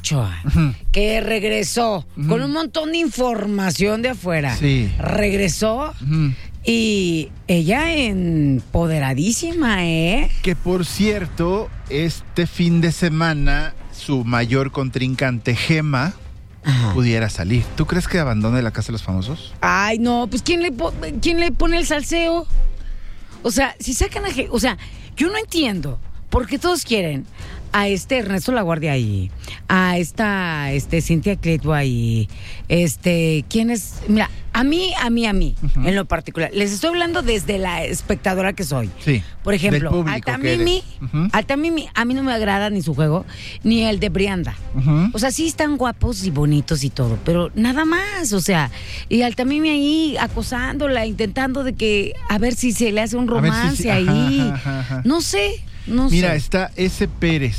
Ochoa, que regresó con un montón de información de afuera. Sí. Regresó y ella empoderadísima, ¿eh? Que por cierto, este fin de semana su mayor contrincante, Gema, pudiera salir. ¿Tú crees que abandone la Casa de los Famosos? Ay, no, pues ¿quién le pone el salseo? O sea, si sacan o sea, yo no entiendo por qué todos quieren a Ernesto Laguardia ahí, a esta Cintia Clitbo ahí, ¿quién es? Mira, a mí, en lo particular, les estoy hablando desde la espectadora que soy. Sí. Por ejemplo, Altamimi, a mí no me agrada ni su juego, ni el de Brianda. O sea, sí están guapos y bonitos y todo, pero nada más, o sea, y Altamimi ahí acosándola, intentando de que, a ver si se le hace un romance ahí. No sé. Mira, está ese Pérez.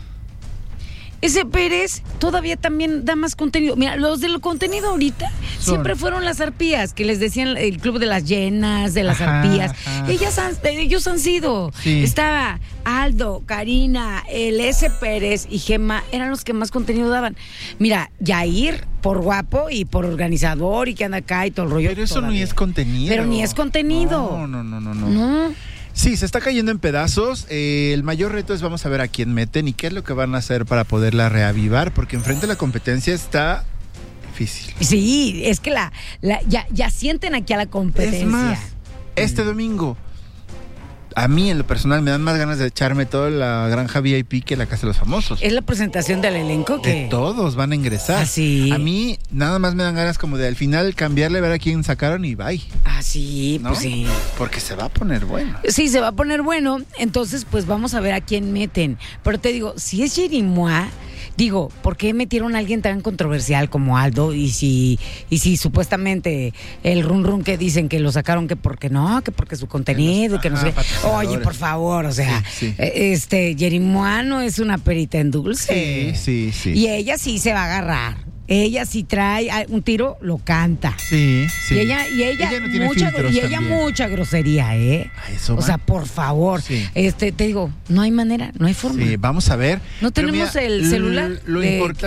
Ese Pérez todavía también da más contenido. Mira, los del contenido ahorita siempre fueron las arpías, que les decían el club de las llenas, de las arpías. Ellos han sido. Sí. Estaba Aldo, Karina, el ese Pérez y Gema, eran los que más contenido daban. Mira, Yair, por guapo y por organizador y que anda acá y todo el rollo. Pero eso ni es contenido. Pero ni es contenido. No. Sí, se está cayendo en pedazos. El mayor reto es vamos a ver a quién meten y qué es lo que van a hacer para poderla reavivar, porque enfrente la competencia está difícil. Sí, es que ya sienten aquí a la competencia. Es más, este domingo, a mí en lo personal me dan más ganas de echarme toda la granja VIP que la Casa de los Famosos. ¿Es la presentación del elenco que de todos van a ingresar? Sí. A mí nada más me dan ganas como de al final cambiarle, ver a quién sacaron y bye. Sí, ¿no? Pues sí. Porque se va a poner bueno. Sí, se va a poner bueno. Entonces, pues vamos a ver a quién meten. Pero te digo, si es Jerimois, digo, ¿por qué metieron a alguien tan controversial como Aldo? Y si supuestamente el run que dicen que lo sacaron que porque no, que porque su contenido, que no sé. Oye, por favor, o sea, sí. Jerimois no es una perita en dulce. Sí. Y ella sí se va a agarrar. Ella si trae un tiro, lo canta. Sí. Y ella no tiene filtros también. mucha grosería, ¿eh? Eso o sea, por favor. Sí. Te digo, no hay manera, no hay forma. Sí, vamos a ver. No tenemos el celular. Lo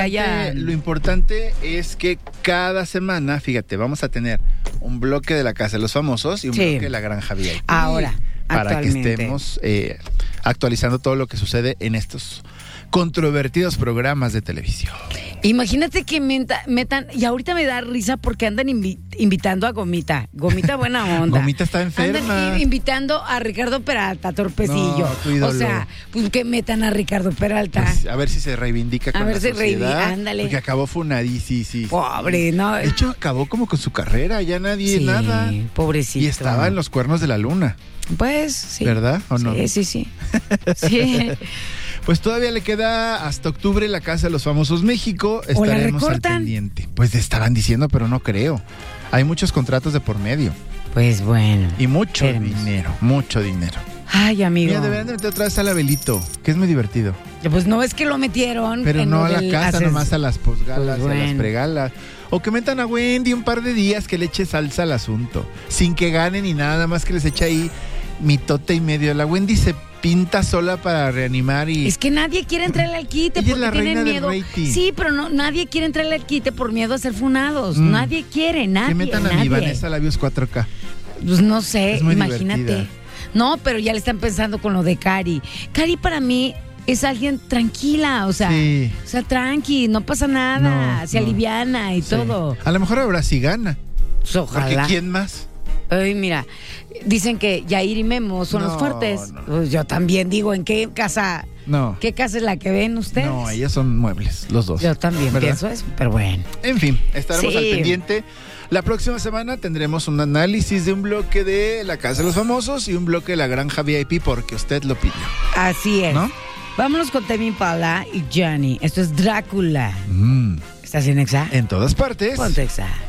importante es que cada semana, fíjate, vamos a tener un bloque de la Casa de los Famosos y un bloque de la Granja VIP. Ahora, para que estemos actualizando todo lo que sucede en estos controvertidos programas de televisión. Imagínate que metan, y ahorita me da risa porque andan invitando a Gomita. Gomita buena onda. Gomita está enferma. Andan invitando a Ricardo Peralta, Torpecillo. No, tu ídolo. O sea, pues que metan a Ricardo Peralta. Pues, a ver si se reivindica con la sociedad. Ándale. Porque acabó funadísimo. Pobre, ¿no? De hecho, acabó como con su carrera, ya nadie nada. Pobrecito. Y estaba en los cuernos de la luna. Pues, sí. ¿Verdad o no? Sí. Sí. Pues todavía le queda hasta octubre la Casa de los Famosos México. Estaremos al pendiente. Pues estaban diciendo, pero no creo. Hay muchos contratos de por medio. Pues bueno. Y mucho dinero. Ay, amigo. Mira, deberían de meter otra vez a Labelito, que es muy divertido. Pues no es que lo metieron. Pero no a la casa, nomás a las posgalas, pues bueno. a las pregalas. O que metan a Wendy un par de días, que le eche salsa al asunto. Sin que ganen ni nada más que les eche ahí mitote y medio. La Wendy se pinta sola para reanimar y... Es que nadie quiere entrarle al quite porque es la tienen miedo. Rating. Sí, pero nadie quiere entrarle al quite por miedo a ser funados. Nadie quiere. Que metan a mi Vanessa Labios 4K. Pues no sé, imagínate. Divertida. No, pero ya le están pensando con lo de Cari. Cari para mí es alguien tranquila, o sea, tranqui, no pasa nada, se aliviana y todo. A lo mejor ahora sí gana. Pues ojalá. Porque ¿quién más? Ay, mira, dicen que Yair y Memo son los fuertes. No. Pues yo también digo, ¿en qué casa? No. ¿Qué casa es la que ven ustedes? No, ellos son muebles, los dos. Yo también pienso eso, pero bueno. En fin, estaremos al pendiente. La próxima semana tendremos un análisis de un bloque de la Casa de los Famosos y un bloque de la Granja VIP porque usted lo pidió. Así es. ¿No? Vámonos con Temi Impala y Johnny. Esto es Drácula. ¿Estás en Exa? En todas partes. Ponte Exa.